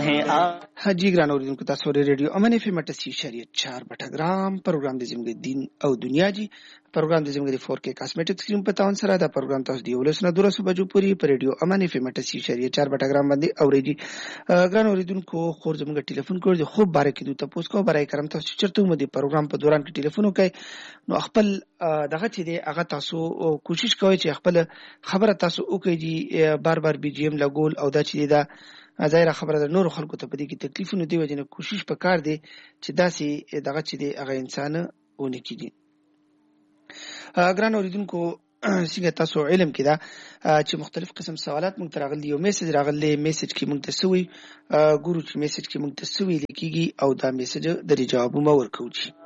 حاجی ګران اوریدونکو تاسو ریډیو امن اف ام 88.4 بټګرام پروګرام د زموږ دین او دنیا جی پروګرام د زموږ 4K کاسمیټکس کریم په تاون سره دا پروګرام تاسو دی ولسنه 200 بجو پوری په ریډیو امن اف ام 88.4 بټګرام باندې اوریدي ګران اوریدونکو خور زموږ ټلیفون کوډ خو بارکې دوی تاسو کو برای کرم تاسو چرته مو دی پروګرام په دوران کې ټلیفون وکای نو خپل دغه چې دی هغه تاسو کوشش کوئ چې خپل خبره تاسو وکړئ بار بار بي جی ام لګول او دا چې دا ظاهر خبره ده نور خلکو ته په دې کې تکلیفونه دی وجنه کوشش وکړ دي چې داسې دغه چې دی هغه انسان ونه کیږي ګران اوریدونکو څنګه تاسو علم کې دا چې مختلف قسم سوالات مونږ تراغلي یو میسج راغلی میسج کې مونږ ته سوي ګورو چې میسج کې مونږ ته سوي لیکيږي او دا میسج د جواب مو ورکوي